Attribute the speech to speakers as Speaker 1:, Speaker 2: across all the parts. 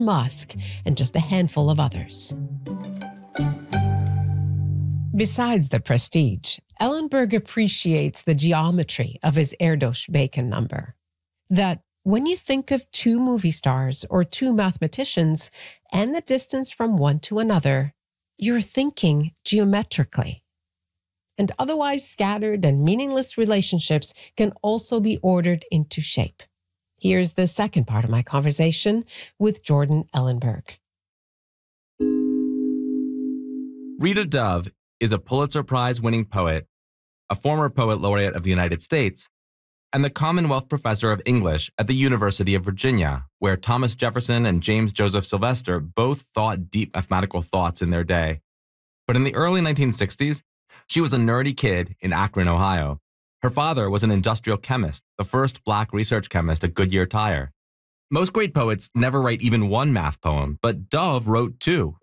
Speaker 1: Musk, and just a handful of others. Besides the prestige, Ellenberg appreciates the geometry of his Erdős-Bacon number. That when you think of two movie stars or two mathematicians and the distance from one to another, you're thinking geometrically. And otherwise scattered and meaningless relationships can also be ordered into shape. Here's the second part of my conversation with Jordan Ellenberg.
Speaker 2: Rita Dove is a Pulitzer Prize-winning poet, a former poet laureate of the United States, and the Commonwealth Professor of English at the University of Virginia, where Thomas Jefferson and James Joseph Sylvester both thought deep mathematical thoughts in their day. But in the early 1960s, she was a nerdy kid in Akron, Ohio. Her father was an industrial chemist, the first Black research chemist at Goodyear Tire. Most great poets never write even one math poem, but Dove wrote two.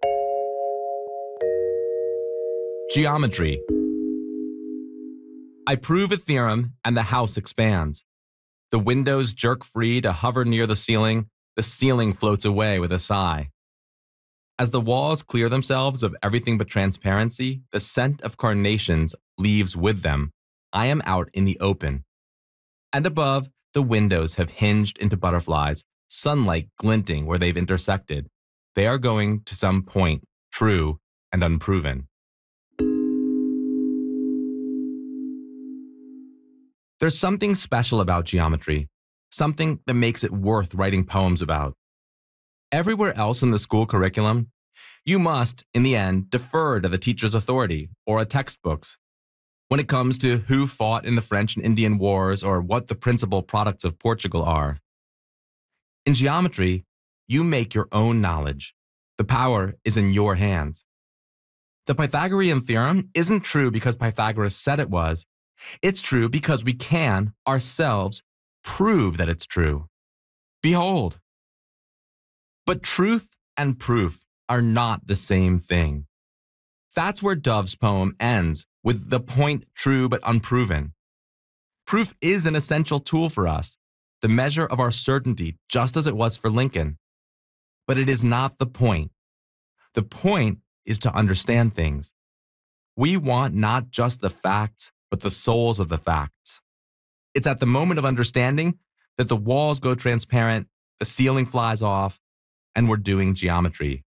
Speaker 2: Geometry. I prove a theorem and the house expands. The windows jerk free to hover near the ceiling floats away with a sigh. As the walls clear themselves of everything but transparency, the scent of carnations leaves with them. I am out in the open. And above, the windows have hinged into butterflies, sunlight glinting where they've intersected. They are going to some point, true and unproven. There's something special about geometry, something that makes it worth writing poems about. Everywhere else in the school curriculum, you must, in the end, defer to the teacher's authority or a textbook's. When it comes to who fought in the French and Indian Wars or what the principal products of Portugal are. In geometry, you make your own knowledge. The power is in your hands. The Pythagorean theorem isn't true because Pythagoras said it was. It's true because we can, ourselves, prove that it's true. Behold. But truth and proof are not the same thing. That's where Dove's poem ends, with the point true but unproven. Proof is an essential tool for us, the measure of our certainty, just as it was for Lincoln. But it is not the point. The point is to understand things. We want not just the facts, but the souls of the facts. It's at the moment of understanding that the walls go transparent, the ceiling flies off, and we're doing geometry.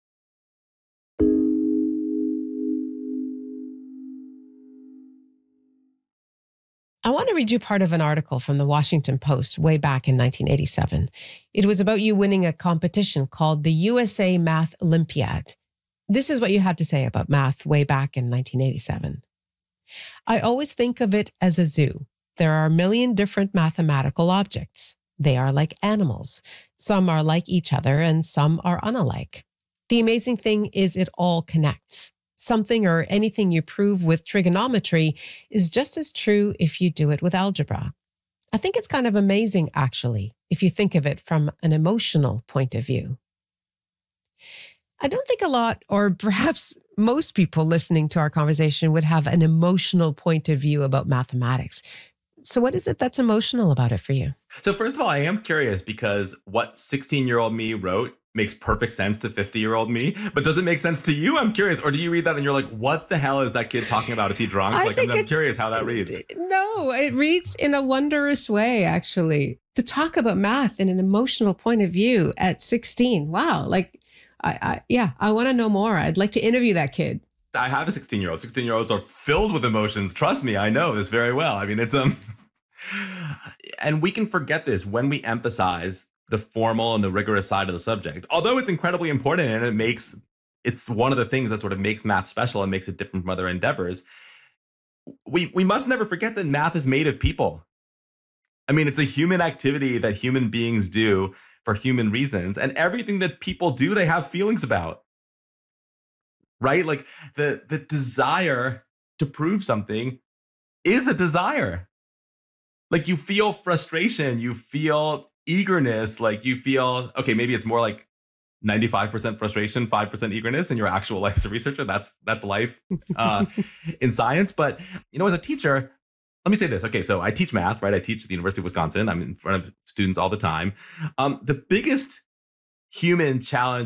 Speaker 1: I want to read you part of an article from the Washington Post way back in 1987. It was about you winning a competition called the USA Math Olympiad. This is what you had to say about math way back in 1987. I always think of it as a zoo. There are a million different mathematical objects. They are like animals. Some are like each other and some are unalike. The amazing thing is it all connects. Something or anything you prove with trigonometry is just as true if you do it with algebra. I think it's kind of amazing, actually, if you think of it from an emotional point of view. I don't think a lot, or perhaps most people listening to our conversation would have an emotional point of view about mathematics. So what is it that's emotional about it for you?
Speaker 3: So first of all, I am curious because what 16-year-old me wrote makes perfect sense to 50-year-old me, but does it make sense to you? I'm curious. Or do you read that and you're like, what the hell is that kid talking about? Is he drunk? I'm curious how that reads.
Speaker 1: No, it reads in a wondrous way, actually. To talk about math in an emotional point of view at 16. Wow. I want to know more. I'd like to interview that kid.
Speaker 3: I have a 16-year-old. 16-year-olds are filled with emotions. Trust me, I know this very well. I mean, it's and we can forget this when we emphasize the formal and the rigorous side of the subject. Although it's incredibly important and it's one of the things that sort of makes math special and makes it different from other endeavors. We must never forget that math is made of people. I mean, it's a human activity that human beings do for human reasons, and everything that people do, they have feelings about. Right? Like the desire to prove something is a desire. Like you feel frustration, you feel eagerness, like you feel, okay, maybe it's more like 95% frustration, 5% eagerness in your actual life as a researcher. That's life in science. But, as a teacher, let me say this. Okay, so I teach math, right? I teach at the University of Wisconsin. I'm in front of students all the time. The biggest human challenge